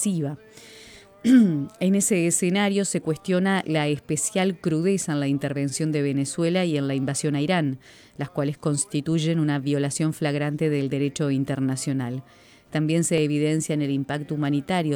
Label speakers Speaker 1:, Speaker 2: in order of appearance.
Speaker 1: masiva. En ese escenario se cuestiona la especial crudeza en la intervención de Venezuela y en la invasión a Irán, las cuales constituyen una violación flagrante del derecho internacional. También se evidencia en el impacto humanitario